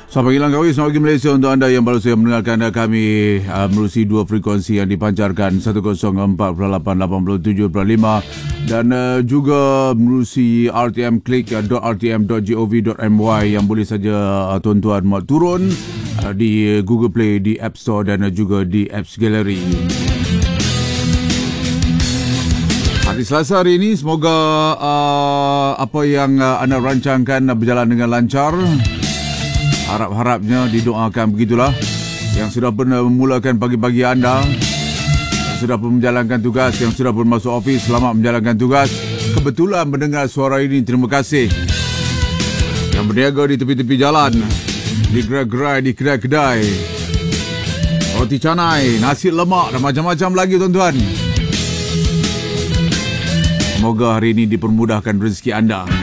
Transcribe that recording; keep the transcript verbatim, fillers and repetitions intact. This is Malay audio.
Selamat pagi Langkawi, selamat pagi Malaysia. Untuk anda yang baru saja mendengarkan kami uh, menerusi dua frekuensi yang dipancarkan seratus empat lapan lapan tujuh lima dan uh, juga menerusi r t m click dot r t m dot gov dot my yang boleh saja uh, tuan-tuan muat turun uh, di Google Play, di App Store dan uh, juga di Apps Gallery. Hari Selasa hari ini, semoga uh, apa yang uh, anda rancangkan uh, berjalan dengan lancar. Harap-harapnya didoakan begitulah. Yang sudah pernah memulakan pagi-pagi anda, yang sudah pun menjalankan tugas, yang sudah pun masuk ofis, selamat menjalankan tugas. Kebetulan mendengar suara ini, terima kasih. Yang berniaga di tepi-tepi jalan, di gerai-gerai, di kedai-kedai, roti canai, nasi lemak dan macam-macam lagi tuan-tuan. Semoga hari ini dipermudahkan rezeki anda.